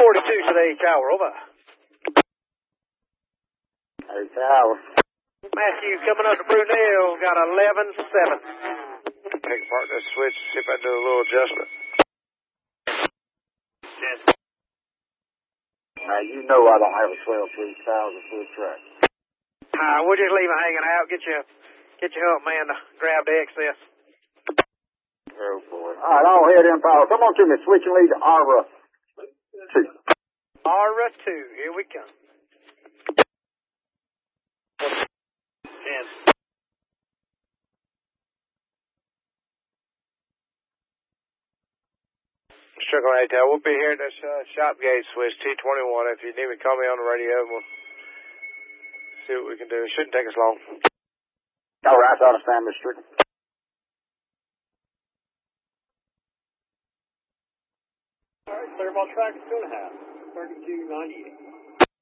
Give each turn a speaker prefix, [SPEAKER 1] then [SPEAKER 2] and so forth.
[SPEAKER 1] 42 today, Tower, over.
[SPEAKER 2] Hey, Tower.
[SPEAKER 1] Matthew coming up to Brunel, got 11-7.
[SPEAKER 3] Take apart that switch, see if I do a little adjustment.
[SPEAKER 2] Now, you know I don't have a 12-3,000-foot track.
[SPEAKER 1] We'll just leave it hanging out. Get your hump man to grab the excess.
[SPEAKER 2] Oh, boy. All right, I'll head in power. Come on to me. Switch and lead to Aura 2.
[SPEAKER 1] Aura 2, here we come. 10.
[SPEAKER 3] Strickland 8 Tower, we'll be here at this shop gate switch, T21. If you need me, call me on the radio and we'll see what we can do. It shouldn't take us long.
[SPEAKER 2] All right, I understand, Mr. Strickland.
[SPEAKER 1] All right, Clearball track 2.5, 3298.